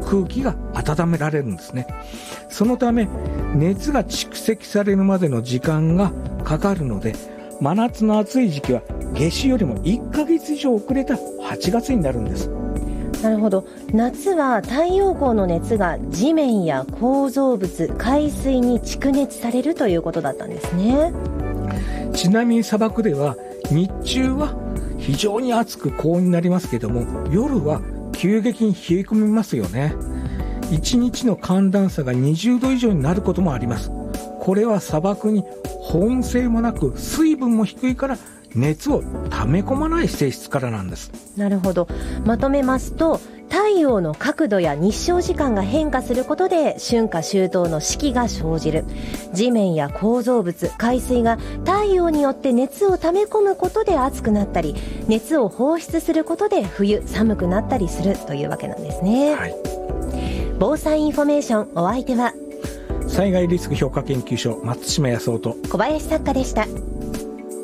空気が温められるんですね。そのため熱が蓄積されるまでの時間がかかるので、真夏の暑い時期は夏至よりも1ヶ月以上遅れた8月になるんです。 なるほど。夏は太陽光の熱が地面や構造物、海水に蓄熱されるということだったんですね。 ちなみに砂漠では日中は非常に暑く高温になりますけども、夜は急激に冷え込みますよね。1日の寒暖差が20度以上になることもあります。これは砂漠に保温性もなく水分も低いから熱を溜め込まない性質からなんです。 なるほど。まとめますと、太陽の角度や日照時間が変化することで春夏秋冬の四季が生じる。地面や構造物、海水が太陽によって熱を溜め込むことで暑くなったり、熱を放出することで冬寒くなったりするというわけなんですね。 はい、 防災インフォメーション、お相手は災害リスク評価研究所松島康夫と小林作家でした。